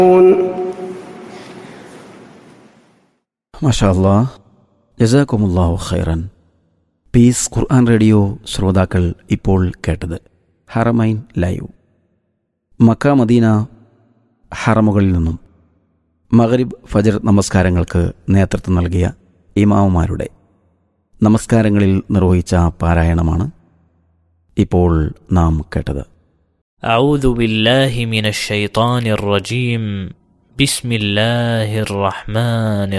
മാഷാ അല്ലാഹ്, ജസാക്കുമുല്ലാഹു ഖൈറൻ. പീസ് ഖുർആൻ റേഡിയോ ശ്രോതാക്കൾ ഇപ്പോൾ കേട്ടത് ഹറമൈൻ ലൈവ്. മക്ക മദീന ഹറമുകളിൽ നിന്നും മഗ്രിബ് ഫജ്ർ നമസ്കാരങ്ങൾക്ക് നേതൃത്വം നൽകിയ ഇമാമുമാരുടെ നമസ്കാരങ്ങളിൽ നിർവഹിച്ച പാരായണമാണ് ഇപ്പോൾ നാം കേട്ടത്. أعوذ بالله من الشيطان الرجيم بسم الله الرحمن